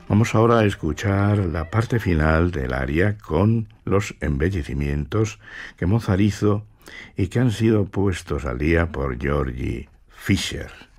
Vamos ahora a escuchar la parte final del aria con los embellecimientos que Mozart hizo y que han sido puestos al día por György Fischer.